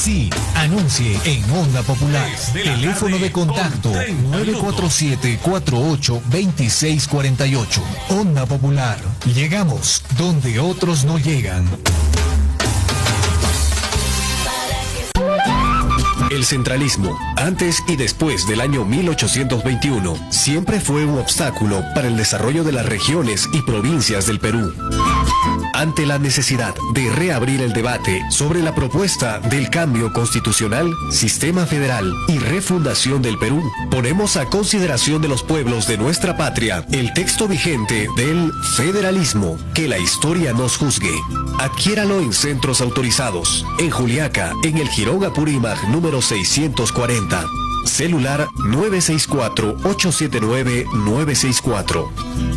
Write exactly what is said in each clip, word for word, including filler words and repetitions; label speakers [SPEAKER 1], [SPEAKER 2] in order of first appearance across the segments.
[SPEAKER 1] Sí, anuncie en Onda Popular. Teléfono de contacto nueve cuatro siete, cuatro ocho, dos seis cuatro ocho. Onda Popular. Llegamos donde otros no llegan.
[SPEAKER 2] El centralismo, antes y después del año mil ochocientos veintiuno, siempre fue un obstáculo para el desarrollo de las regiones y provincias del Perú. Ante la necesidad de reabrir el debate sobre la propuesta del cambio constitucional, sistema federal y refundación del Perú, ponemos a consideración de los pueblos de nuestra patria el texto vigente del federalismo. Que la historia nos juzgue. Adquiéralo en centros autorizados. En Juliaca, en el Jirón Apurímac número seiscientos cuarenta. Celular nueve seis cuatro, ocho siete nueve, nueve seis cuatro.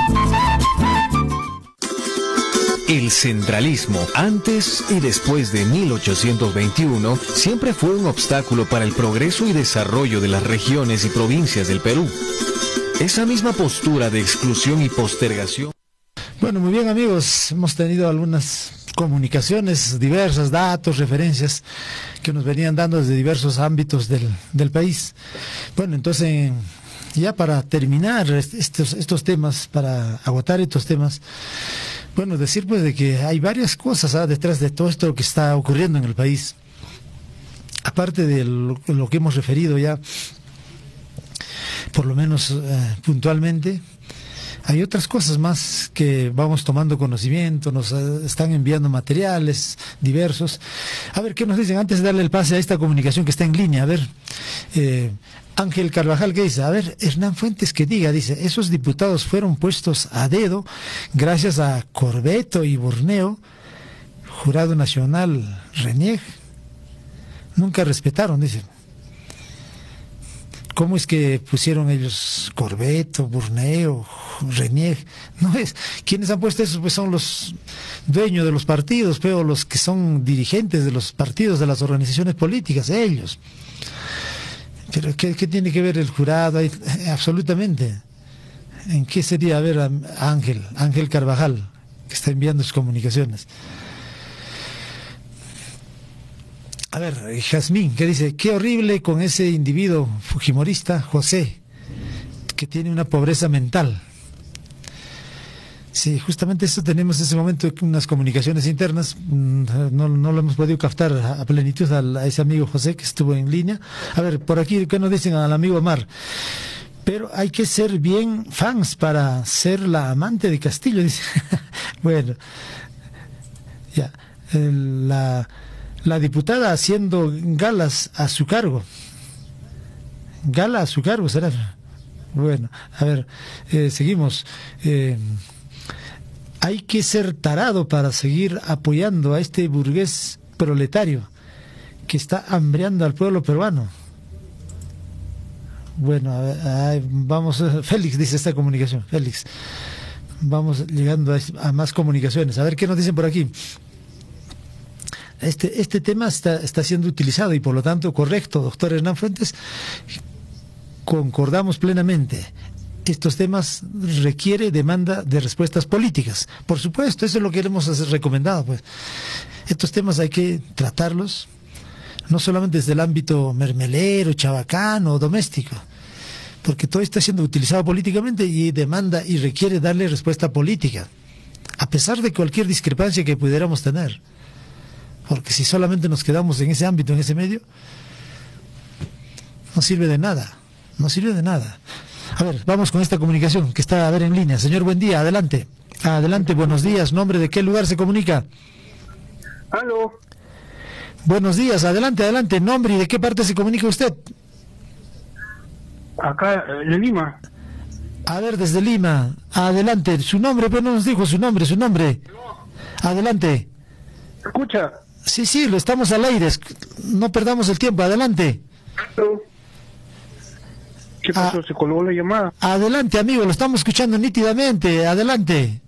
[SPEAKER 1] El centralismo, antes y después de mil ochocientos veintiuno, siempre fue un obstáculo para el progreso y desarrollo de las regiones y provincias del Perú. Esa misma postura de exclusión y postergación.
[SPEAKER 3] Bueno, muy bien, amigos, hemos tenido algunas comunicaciones, diversas, datos, referencias que nos venían dando desde diversos ámbitos del, del país. Bueno, entonces, ya para terminar estos, estos temas, para agotar estos temas, bueno, decir pues de que hay varias cosas ¿ah? detrás de todo esto que está ocurriendo en el país. Aparte de lo, lo que hemos referido ya, por lo menos eh, puntualmente, hay otras cosas más que vamos tomando conocimiento, nos eh, están enviando materiales diversos. A ver, ¿qué nos dicen antes de darle el pase a esta comunicación que está en línea? A ver, eh, Ángel Carvajal, ¿qué dice? A ver, Hernán Fuentes que diga, dice, esos diputados fueron puestos a dedo gracias a Corbeto y Borneo, Jurado Nacional Renieg. Nunca respetaron, dice. ¿Cómo es que pusieron ellos Corbeto, Borneo, Renieg? No es. ¿Quiénes han puesto eso? Pues son los dueños de los partidos, pero los que son dirigentes de los partidos, de las organizaciones políticas, ellos. Pero ¿qué, qué tiene que ver el jurado ahí? Absolutamente. ¿En qué sería? A ver, a Ángel, Ángel Carvajal, que está enviando sus comunicaciones. A ver, Jazmín, que dice, qué horrible con ese individuo fujimorista, José, que tiene una pobreza mental. Sí, justamente eso tenemos en ese momento, unas comunicaciones internas, no, no lo hemos podido captar a plenitud a, a ese amigo José que estuvo en línea. A ver, por aquí, ¿qué nos dicen al amigo Omar? Pero hay que ser bien fans para ser la amante de Castillo, dice. Bueno, ya, la, la diputada haciendo galas a su cargo. Gala a su cargo, ¿será? Bueno, a ver, eh, seguimos. Eh, Hay que ser tarado para seguir apoyando a este burgués proletario que está hambreando al pueblo peruano. Bueno, a ver, a, vamos, Félix dice esta comunicación, Félix. Vamos llegando a, a más comunicaciones. A ver qué nos dicen por aquí. Este, este tema está, está siendo utilizado y por lo tanto correcto, doctor Hernán Fuentes. Concordamos plenamente. Estos temas requiere demanda de respuestas políticas. Por supuesto, eso es lo que hemos recomendado. Pues estos temas hay que tratarlos no solamente desde el ámbito mermelero, chabacano o doméstico, porque todo está siendo utilizado políticamente y demanda y requiere darle respuesta política, a pesar de cualquier discrepancia que pudiéramos tener. Porque si solamente nos quedamos en ese ámbito, en ese medio, no sirve de nada, no sirve de nada. A ver, vamos con esta comunicación que está a ver en línea. Señor, buen día, adelante. Adelante, buenos días. ¿Nombre de qué lugar se comunica?
[SPEAKER 4] Aló.
[SPEAKER 3] Buenos días, adelante, adelante. ¿Nombre y de qué parte se comunica usted?
[SPEAKER 4] Acá, de Lima.
[SPEAKER 3] A ver, desde Lima. Adelante. Su nombre, pero no nos dijo su nombre, su nombre. Adelante.
[SPEAKER 4] ¿Escucha?
[SPEAKER 3] Sí, sí, lo estamos al aire. No perdamos el tiempo. Adelante.
[SPEAKER 4] Aló. ¿Qué pasó?
[SPEAKER 3] Ah,
[SPEAKER 4] ¿Se colgó la llamada?
[SPEAKER 3] Adelante, amigo, lo estamos escuchando nítidamente. Adelante.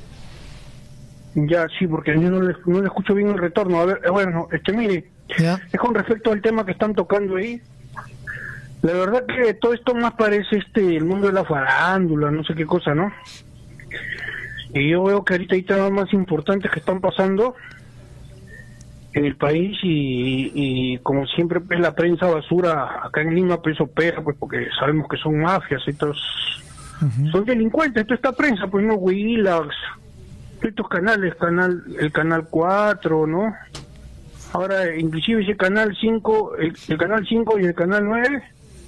[SPEAKER 4] Ya, sí, porque yo no le, no le escucho bien el retorno. A ver, eh, bueno, este, mire,
[SPEAKER 3] ¿Ya?
[SPEAKER 4] es con respecto al tema que están tocando ahí. La verdad que todo esto más parece este el mundo de la farándula, no sé qué cosa, ¿no? Y yo veo que ahorita hay temas más importantes que están pasando en el país y, y como siempre pues la prensa basura acá en Lima pues opera pues porque sabemos que son mafias, estos uh-huh. son delincuentes, toda esta prensa pues no, Willax, estos canales, canal el canal cuatro, ¿no? Ahora inclusive ese canal cinco, el, el canal cinco y el canal nueve,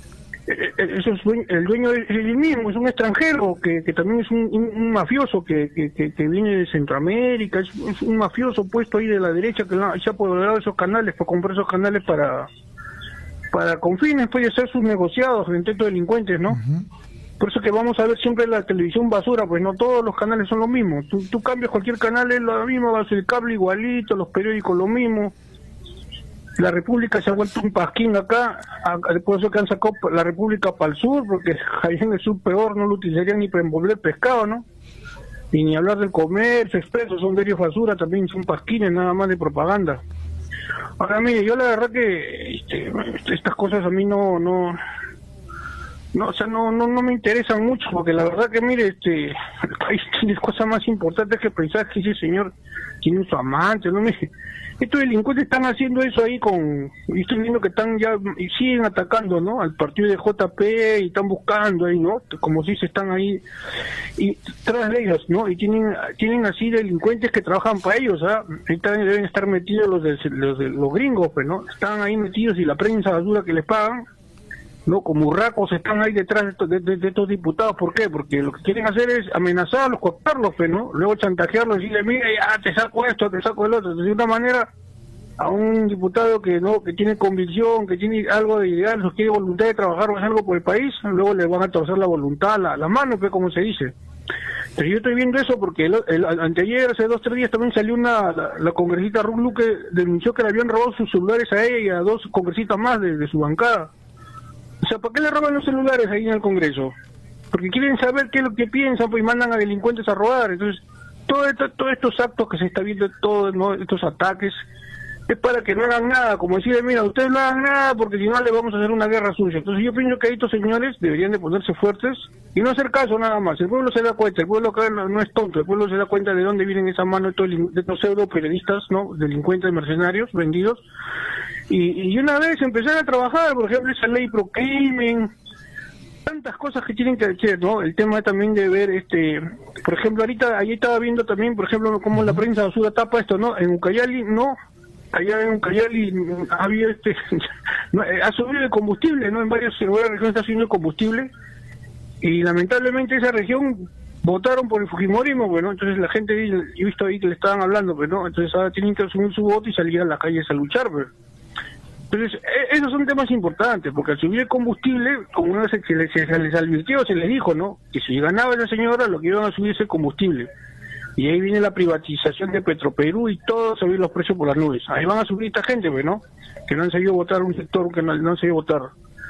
[SPEAKER 4] eso es, el dueño es el mismo, es un extranjero que, que también es un, un, un mafioso que, que, que viene de Centroamérica, es, es un mafioso puesto ahí de la derecha que se ha apoderado de esos canales, para comprar esos canales para para con fines puede hacer sus negociados frente a estos delincuentes, ¿no? Uh-huh. Por eso que vamos a ver siempre la televisión basura, pues no todos los canales son lo mismo, tú, tú cambias cualquier canal, es lo mismo, vas el cable igualito, los periódicos lo mismo. La República se ha vuelto un pasquín acá, por eso que han sacado la República para el sur, porque ahí en el sur peor no lo utilizarían ni para envolver pescado, ¿no? Y ni hablar del comercio expreso, son diarios basura, también son pasquines nada más de propaganda. Ahora mire, yo la verdad que este, estas cosas a mí no, no, no, o sea, no, no, no me interesan mucho, porque la verdad que mire, este, el país tiene cosas más importantes que pensar que ese señor tiene su amante, no me... Estos delincuentes están haciendo eso ahí con... Y estoy viendo que están ya... Y siguen atacando, ¿no? Al partido de J P y están buscando ahí, ¿no? Como si se están ahí... Y tras de ellos, ¿no? Y tienen tienen así delincuentes que trabajan para ellos, ¿ah? Ahí también deben estar metidos los de, los de los gringos, pues, ¿no? Están ahí metidos y la prensa basura que les pagan, ¿no? Como urracos están ahí detrás de estos, de, de, de estos diputados. ¿Por qué? Porque lo que quieren hacer es amenazarlos, cooptarlos, pues, ¿no? Luego chantajearlos y decirle, mira, ya te saco esto, te saco el otro. De una manera, a un diputado que no que tiene convicción, que tiene algo de ideal, que tiene voluntad de trabajar o hacer algo por el país, luego le van a torcer la voluntad, la, la mano, pues, como se dice. Pero yo estoy viendo eso porque el, el, anteayer, hace dos, tres días, también salió una la, la congresista Ruth Luque, denunció que le habían robado sus celulares a ella y a dos congresistas más de, de su bancada. O sea, ¿para qué le roban los celulares ahí en el Congreso? Porque quieren saber qué es lo que piensan, pues, y mandan a delincuentes a robar. Entonces, todo esto, todos estos actos que se está viendo, todos, ¿no?, estos ataques, es para que no hagan nada, como decirle, mira, ustedes no hagan nada porque si no le vamos a hacer una guerra sucia. Entonces yo pienso que ahí estos señores deberían de ponerse fuertes y no hacer caso nada más. El pueblo se da cuenta, el pueblo acá no, no es tonto, el pueblo se da cuenta de dónde vienen esa mano de, todo, de estos pseudo periodistas, ¿no?, delincuentes, mercenarios, vendidos. Y, y una vez empezar a trabajar, por ejemplo, esa ley pro crimen, tantas cosas que tienen que hacer, ¿no? El tema también de ver, este, por ejemplo, ahorita, ahí estaba viendo también, por ejemplo, cómo la prensa basura tapa esto, ¿no? En Ucayali, no, allá en Ucayali había este, no, ha subido el combustible, ¿no? En varias, en varias regiones está subiendo el combustible, y lamentablemente esa región votaron por el fujimorismo, bueno, entonces la gente, he visto ahí que le estaban hablando, pues, ¿no? Entonces ahora tienen que asumir su voto y salir a las calles a luchar, pues. Entonces, esos son temas importantes, porque al subir el combustible, como una vez se les, se les advirtió, se les dijo, ¿no?, que si ganaba esa señora, lo que iban a subir es el combustible. Y ahí viene la privatización de Petroperú y todo, subir los precios por las nubes. Ahí van a subir esta gente, pues, ¿no?, que no han sabido votar un sector que no, no han sabido votar.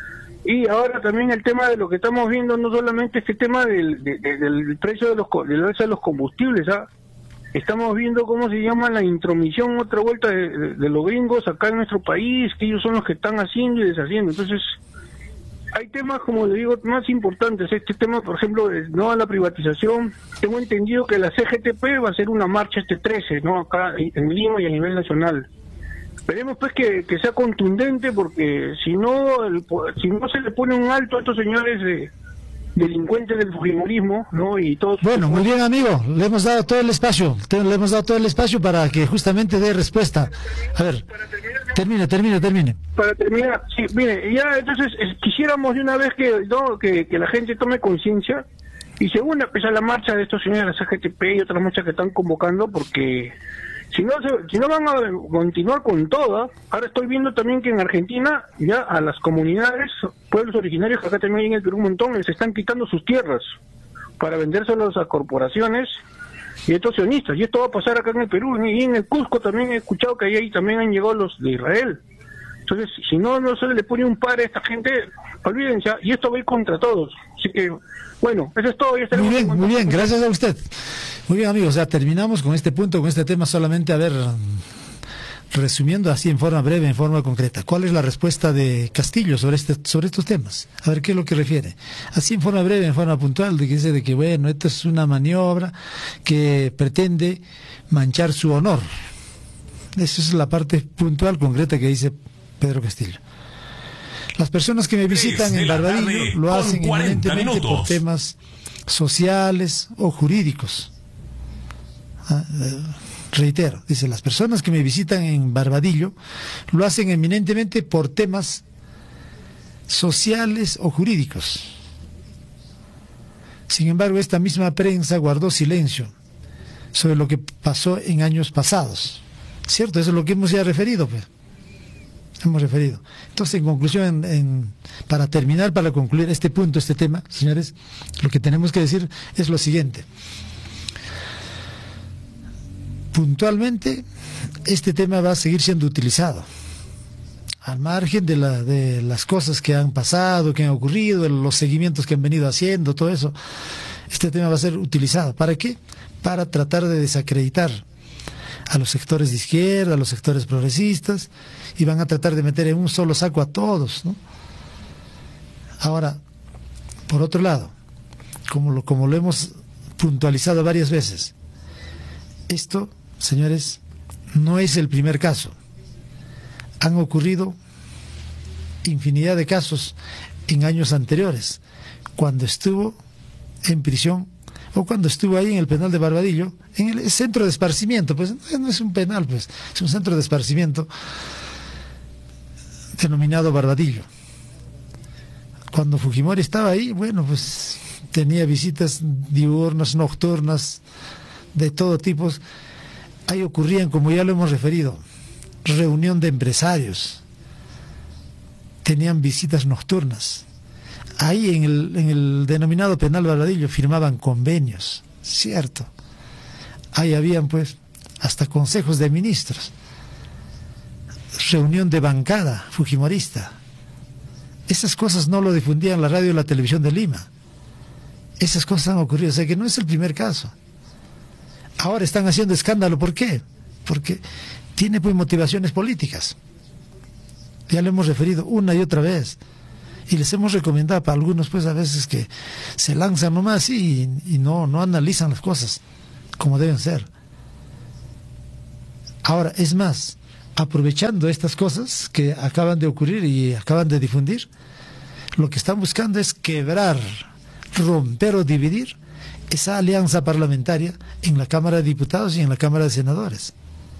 [SPEAKER 4] Y ahora también el tema de lo que estamos viendo, no solamente este tema del, de, de, del precio de los, del alza de los combustibles, ¿ah? Estamos viendo cómo se llama la intromisión, otra vuelta de, de, de los gringos acá en nuestro país, que ellos son los que están haciendo y deshaciendo. Entonces, hay temas, como le digo, más importantes. Este tema, por ejemplo, de no a la privatización. Tengo entendido que la C G T P va a hacer una marcha este trece, ¿no?, acá en Lima y a nivel nacional. Esperemos pues que, que sea contundente, porque si no, el, si no se le pone un alto a estos señores de delincuentes del fujimorismo, ¿no? Y todos.
[SPEAKER 3] Bueno, muy bien, amigo, le hemos dado todo el espacio, le hemos dado todo el espacio para que justamente dé respuesta. A ver, termine, termine, termine.
[SPEAKER 4] Para terminar, sí, mire, ya entonces eh, quisiéramos de una vez que, ¿no?, que, que la gente tome conciencia, y según empezar la marcha de estos señores de la C G T P y otras marchas que están convocando, porque si no, se, si no van a continuar con todas. Ahora estoy viendo también que en Argentina ya a las comunidades, pueblos originarios, que acá también hay en el Perú un montón, les están quitando sus tierras para vendérselos a corporaciones y estos sionistas. Y esto va a pasar acá en el Perú. Y en el Cusco también he escuchado que ahí también han llegado los de Israel. Entonces, si no, no se le pone un par a esta gente, olvídense, y esto va a ir contra todos. Así que, bueno, eso es todo. Ya
[SPEAKER 3] muy bien, muy bien, gracias a usted. Muy bien, amigos, ya terminamos con este punto, con este tema. Solamente, a ver, resumiendo así en forma breve, en forma concreta, ¿cuál es la respuesta de Castillo sobre este sobre estos temas? A ver qué es lo que refiere. Así en forma breve, en forma puntual, de que dice de que, bueno, esto es una maniobra que pretende manchar su honor. Esa es la parte puntual, concreta que dice Pedro Castillo. Las personas que me visitan en Barbadillo lo hacen eminentemente por temas sociales o jurídicos. Ah, eh, reitero, dice, las personas que me visitan en Barbadillo lo hacen eminentemente por temas sociales o jurídicos. Sin embargo, esta misma prensa guardó silencio sobre lo que pasó en años pasados. ¿Cierto? Eso es lo que hemos ya referido, pues. Hemos referido. Entonces, en conclusión, en, en, para terminar, para concluir este punto, este tema, señores, lo que tenemos que decir es lo siguiente. Puntualmente, este tema va a seguir siendo utilizado. Al margen de, la, de las cosas que han pasado, que han ocurrido, los seguimientos que han venido haciendo, todo eso, este tema va a ser utilizado. ¿Para qué? Para tratar de desacreditar a los sectores de izquierda, a los sectores progresistas, y van a tratar de meter en un solo saco a todos, ¿no? Ahora, por otro lado, como lo, como lo hemos puntualizado varias veces, esto, señores, no es el primer caso. Han ocurrido infinidad de casos en años anteriores, cuando estuvo en prisión o cuando estuvo ahí en el penal de Barbadillo, en el centro de esparcimiento, pues no es un penal, pues es un centro de esparcimiento denominado Barbadillo. Cuando Fujimori estaba ahí, bueno, pues tenía visitas diurnas, nocturnas, de todo tipo. Ahí ocurrían, como ya lo hemos referido, reunión de empresarios, tenían visitas nocturnas. Ahí en el, en el denominado penal Barbadillo firmaban convenios, cierto. Ahí habían pues hasta consejos de ministros, reunión de bancada fujimorista. Esas cosas no lo difundían la radio y la televisión de Lima. Esas cosas han ocurrido, o sea que no es el primer caso. Ahora están haciendo escándalo, ¿por qué? Porque tiene pues motivaciones políticas. Ya lo hemos referido una y otra vez. Y les hemos recomendado para algunos pues a veces que se lanzan nomás y, y no, no analizan las cosas como deben ser. Ahora, es más, aprovechando estas cosas que acaban de ocurrir y acaban de difundir, lo que están buscando es quebrar, romper o dividir esa alianza parlamentaria en la Cámara de Diputados y en la Cámara de Senadores.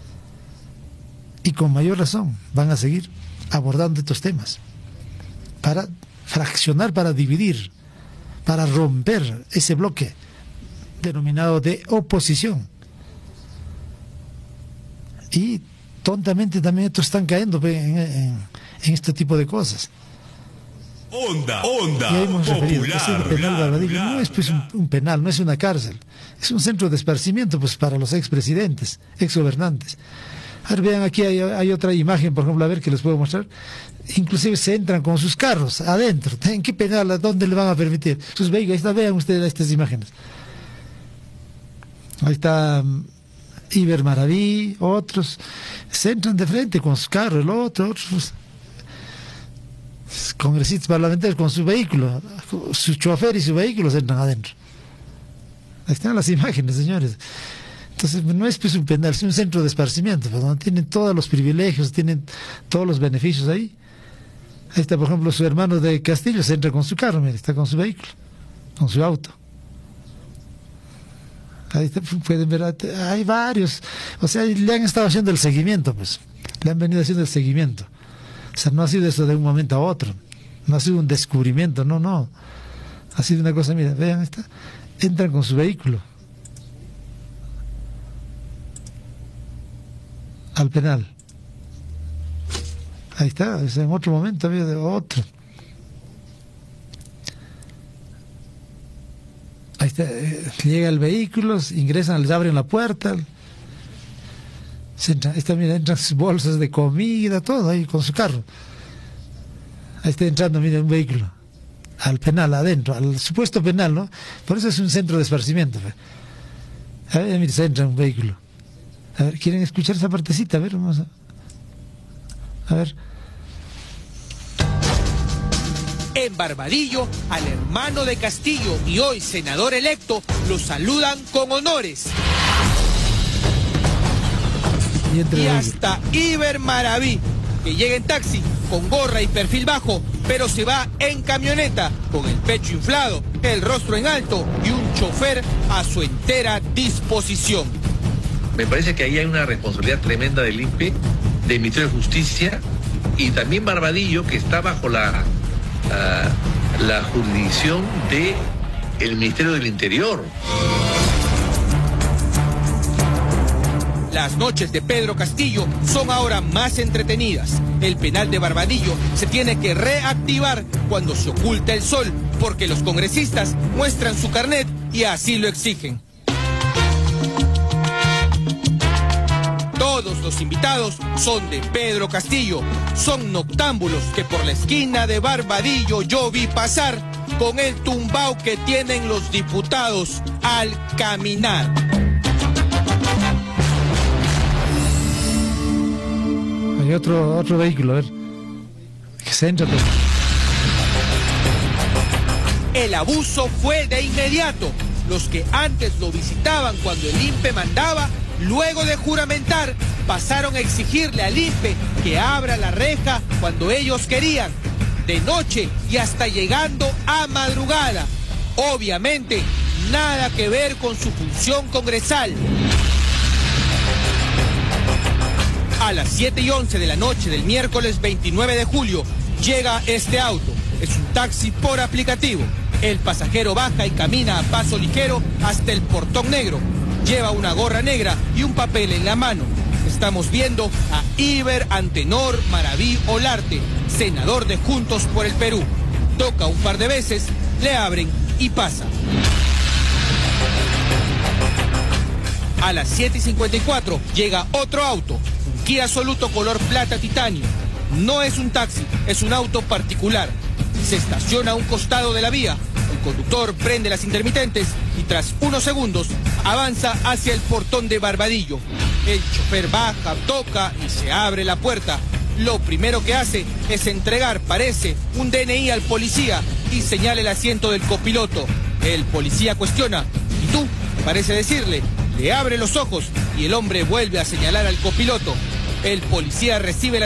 [SPEAKER 3] Y con mayor razón van a seguir abordando estos temas para fraccionar, para dividir, para romper ese bloque denominado de oposición. Y tontamente también estos están cayendo en, en, en este tipo de cosas.
[SPEAKER 5] Onda, onda,
[SPEAKER 3] ya hemos referido, ese penal Barbadillo
[SPEAKER 5] popular,
[SPEAKER 3] no es pues un, un penal, no es una cárcel, es un centro de esparcimiento pues para los expresidentes, exgobernantes. A ver, vean aquí hay, hay otra imagen, por ejemplo, a ver que les puedo mostrar. Inclusive se entran con sus carros adentro. ¿En qué penal? ¿A dónde le van a permitir? Sus vehículos, ahí está, vean ustedes estas imágenes. Ahí está um, Iber Maraví, otros se entran de frente con su carro, el otro, otros congresistas parlamentarios con su vehículo, su chofer y su vehículo se entran adentro. Ahí están las imágenes, señores. Entonces no es pues un penal, es un centro de esparcimiento, pues, donde tienen todos los privilegios, tienen todos los beneficios ahí. Ahí está, por ejemplo, su hermano de Castillo, se entra con su carro, mire, está con su vehículo, con su auto. Ahí está, pueden ver, hay varios, o sea, le han estado haciendo el seguimiento, pues, le han venido haciendo el seguimiento. O sea, no ha sido eso de un momento a otro, no ha sido un descubrimiento, no, no. Ha sido una cosa, mira, vean, está, entran con su vehículo al penal. Ahí está, es en otro momento había de otro. Ahí está, eh, llega el vehículo, ingresan, les abren la puerta, se entra, ahí está, mira, entran sus bolsas de comida, todo ahí con su carro. Ahí está entrando, mira, un vehículo al penal, adentro, al supuesto penal, ¿no? Por eso es un centro de esparcimiento. A ver, mira, se entra un vehículo. A ver, ¿quieren escuchar esa partecita? A ver, vamos a... A ver.
[SPEAKER 6] En Barbadillo, al hermano de Castillo y hoy senador electo lo saludan con honores.
[SPEAKER 3] Y, entre
[SPEAKER 6] y hasta Iber Maraví, que llega en taxi con gorra y perfil bajo, pero se va en camioneta con el pecho inflado, el rostro en alto y un chofer a su entera disposición.
[SPEAKER 7] Me parece que ahí hay una responsabilidad tremenda del I N P E, del Ministerio de Justicia y también Barbadillo, que está bajo la, uh, la jurisdicción del Ministerio del Interior.
[SPEAKER 6] Las noches de Pedro Castillo son ahora más entretenidas. El penal de Barbadillo se tiene que reactivar cuando se oculta el sol, porque los congresistas muestran su carnet y así lo exigen. Todos los invitados son de Pedro Castillo. Son noctámbulos que por la esquina de Barbadillo yo vi pasar con el tumbao que tienen los diputados al caminar.
[SPEAKER 3] Hay otro, otro vehículo, a ver. Que se entra. Pues.
[SPEAKER 6] El abuso fue de inmediato. Los que antes lo visitaban cuando el I N P E mandaba, luego de juramentar, pasaron a exigirle al I N P E que abra la reja cuando ellos querían, de noche y hasta llegando a madrugada. Obviamente, nada que ver con su función congresal. A las siete y once de la noche del miércoles veintinueve de julio, llega este auto. Es un taxi por aplicativo. El pasajero baja y camina a paso ligero hasta el portón negro. Lleva una gorra negra y un papel en la mano. Estamos viendo a Iber Antenor Maraví Olarte, senador de Juntos por el Perú. Toca un par de veces, le abren y pasa. A las siete y cincuenta y cuatro llega otro auto, un Kia Soluto color plata titanio. No es un taxi, es un auto particular. Se estaciona a un costado de la vía. El conductor prende las intermitentes y tras unos segundos avanza hacia el portón de Barbadillo. El chofer baja, toca y se abre la puerta. Lo primero que hace es entregar, parece, un D N I al policía y señala el asiento del copiloto. El policía cuestiona: ¿y tú? Parece decirle. Le abre los ojos y el hombre vuelve a señalar al copiloto. El policía recibe la